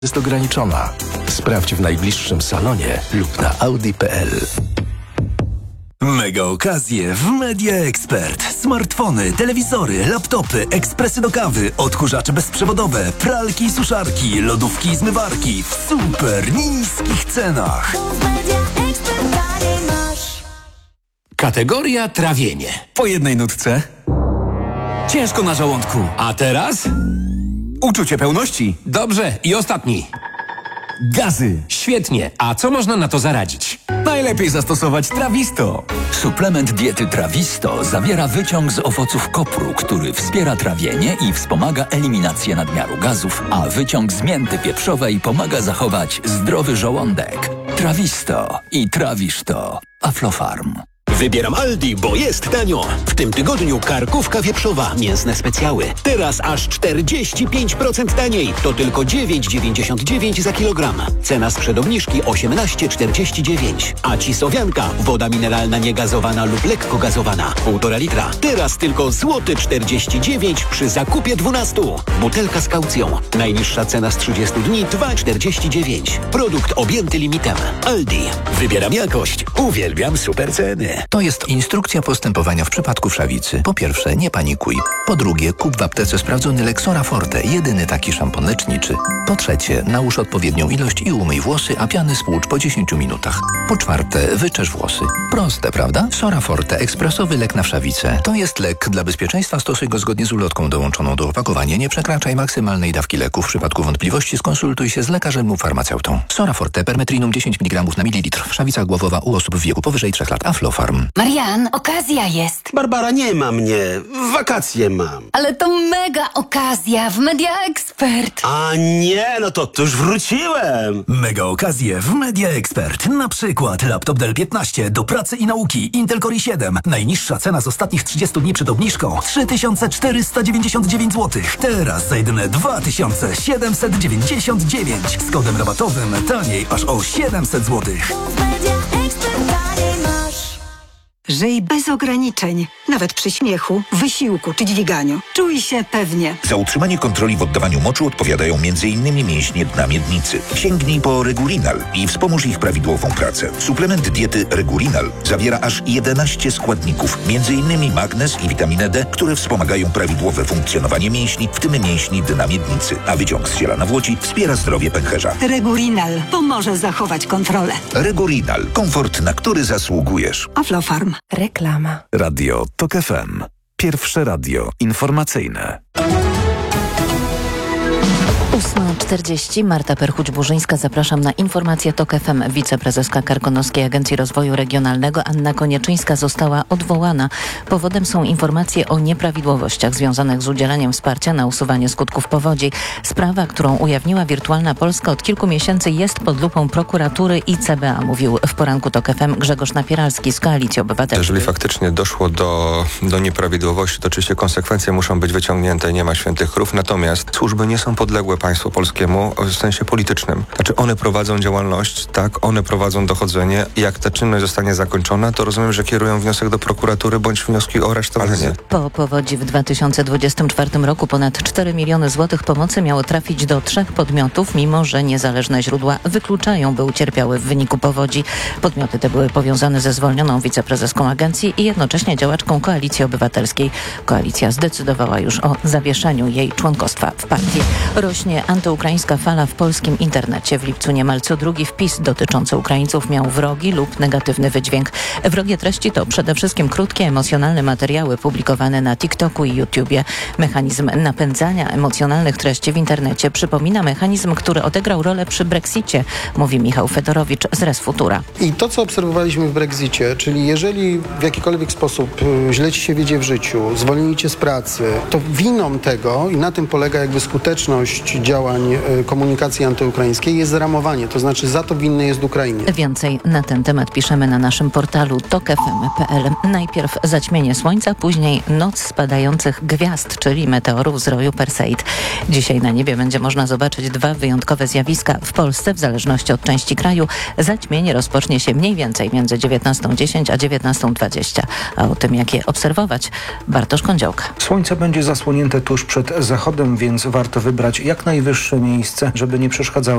jest ograniczona. Sprawdź w najbliższym salonie lub na audi.pl. Mega okazje w Media Expert. Smartfony, telewizory, laptopy, ekspresy do kawy, odkurzacze bezprzewodowe, pralki i suszarki, lodówki i zmywarki w super niskich cenach. Kategoria trawienie. Po jednej nutce. Ciężko na żołądku. A teraz? Uczucie pełności. Dobrze, i ostatni. Gazy. Świetnie. A co można na to zaradzić? Najlepiej zastosować Trawisto. Suplement diety Trawisto zawiera wyciąg z owoców kopru, który wspiera trawienie i wspomaga eliminację nadmiaru gazów, a wyciąg z mięty pieprzowej pomaga zachować zdrowy żołądek. Trawisto i trawisz to. Aflofarm. Wybieram Aldi, bo jest tanio. W tym tygodniu karkówka wieprzowa, mięsne specjały. Teraz aż 45% taniej. To tylko 9,99 za kilogram. Cena sprzed obniżki 18,49. A cisowianka, woda mineralna niegazowana lub lekko gazowana, 1,5 litra. Teraz tylko złoty 49 przy zakupie 12. Butelka z kaucją. Najniższa cena z 30 dni 2,49. Produkt objęty limitem. Aldi. Wybieram jakość. Uwielbiam super ceny. To jest instrukcja postępowania w przypadku wszawicy. Po pierwsze, nie panikuj. Po drugie, kup w aptece sprawdzony Lexora Forte, jedyny taki szampon leczniczy. Po trzecie, nałóż odpowiednią ilość i umyj włosy, a piany spłucz po 10 minutach. Po czwarte, wyczesz włosy. Proste, prawda? Sora Forte, ekspresowy lek na wszawicę. To jest lek. Dla bezpieczeństwa stosuj go zgodnie z ulotką dołączoną do opakowania. Nie przekraczaj maksymalnej dawki leku. W przypadku wątpliwości skonsultuj się z lekarzem lub farmaceutą. Sora Forte, permetrinum 10 mg na mililitr. Wszawica głowowa u osób w wieku powyżej 3 lat. Aflofarm. Marian, okazja jest. Barbara, nie ma mnie. Wakacje mam. Ale to mega okazja w Media Expert. A nie, no to już wróciłem. Mega okazje w Media Expert. Na przykład laptop Dell 15 do pracy i nauki. Intel Core i7. Najniższa cena z ostatnich 30 dni przed obniżką 3499 zł. Teraz za jedyne 2799. Z kodem rabatowym taniej aż o 700 zł. Żyj bez ograniczeń, nawet przy śmiechu, wysiłku czy dźwiganiu. Czuj się pewnie. Za utrzymanie kontroli w oddawaniu moczu odpowiadają m.in. mięśnie dna miednicy. Sięgnij po Regulinal i wspomóż ich prawidłową pracę. Suplement diety Regulinal zawiera aż 11 składników, m.in. magnez i witaminę D, które wspomagają prawidłowe funkcjonowanie mięśni, w tym mięśni dna miednicy. A wyciąg z ziela nawłoci wspiera zdrowie pęcherza. Regulinal pomoże zachować kontrolę. Regulinal. Komfort, na który zasługujesz. Aflofarm. Reklama. Radio TOK FM. Pierwsze radio informacyjne. 8:40. Marta Perchuć-Burzyńska. Zapraszam na informację TOK FM. Wiceprezeska Karkonoskiej Agencji Rozwoju Regionalnego Anna Konieczyńska została odwołana. Powodem są informacje o nieprawidłowościach związanych z udzielaniem wsparcia na usuwanie skutków powodzi. Sprawa, którą ujawniła Wirtualna Polska, od kilku miesięcy jest pod lupą prokuratury i CBA, mówił w poranku TOK FM Grzegorz Napieralski z Koalicji Obywatelskiej. Jeżeli faktycznie doszło do nieprawidłowości, to oczywiście konsekwencje muszą być wyciągnięte, nie ma świętych krów, natomiast służby nie są podległe państwu polskiemu w sensie politycznym. Znaczy one prowadzą działalność, tak, one prowadzą dochodzenie i jak ta czynność zostanie zakończona, to rozumiem, że kierują wniosek do prokuratury bądź wnioski o aresztowanie. Po powodzi w 2024 roku ponad 4 miliony złotych pomocy miało trafić do 3 podmiotów, mimo że niezależne źródła wykluczają, by ucierpiały w wyniku powodzi. Podmioty te były powiązane ze zwolnioną wiceprezeską agencji i jednocześnie działaczką Koalicji Obywatelskiej. Koalicja zdecydowała już o zawieszeniu jej członkostwa w partii. Rośnie antyukraińska fala w polskim internecie. W lipcu niemal co drugi wpis dotyczący Ukraińców miał wrogi lub negatywny wydźwięk. Wrogie treści to przede wszystkim krótkie, emocjonalne materiały publikowane na TikToku i YouTubie. Mechanizm napędzania emocjonalnych treści w internecie przypomina mechanizm, który odegrał rolę przy Brexicie, mówi Michał Fedorowicz z Res Futura. I to, co obserwowaliśmy w Brexicie, czyli jeżeli w jakikolwiek sposób źle ci się wiedzie w życiu, zwolnili cię z pracy, to winą tego, i na tym polega jakby skuteczność działań komunikacji antyukraińskiej, jest zramowanie, to znaczy za to winny jest Ukrainie. Więcej na ten temat piszemy na naszym portalu tokfm.pl. Najpierw zaćmienie słońca, później noc spadających gwiazd, czyli meteorów z roju Perseid. Dzisiaj na niebie będzie można zobaczyć 2 wyjątkowe zjawiska. W Polsce, w zależności od części kraju, zaćmienie rozpocznie się mniej więcej między 19:10 a 19:20. A o tym, jak je obserwować, Bartosz Kądziołka. Słońce będzie zasłonięte tuż przed zachodem, więc warto wybrać jak najwyższe miejsce, żeby nie przeszkadzały